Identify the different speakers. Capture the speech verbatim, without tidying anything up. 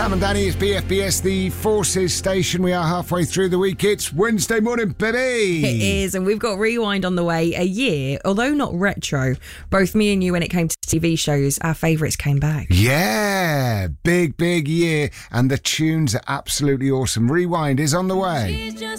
Speaker 1: Sam and Danny, it's B F B S, the Forces station. We are halfway through the week. It's Wednesday morning, baby.
Speaker 2: It is, and we've got Rewind on the way. A year, although not retro, both me and you, when it came to T V shows, our favourites came back.
Speaker 1: Yeah, big, big year, and the tunes are absolutely awesome. Rewind is on the way.